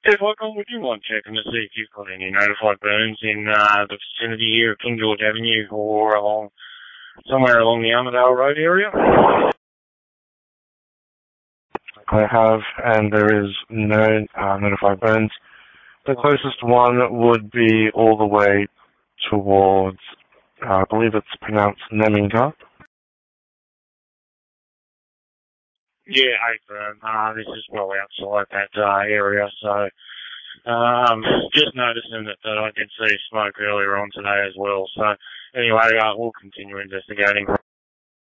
If would you mind checking to see if you've got any notified burns in the vicinity here of King George Avenue or somewhere along the Armadale Road area? I have, and there is no notified burns. The closest one would be all the way towards, I believe it's pronounced Neminga. Yeah, Aikburn. This is well outside that area, so just noticing that I did see smoke earlier on today as well. So anyway, we'll continue investigating.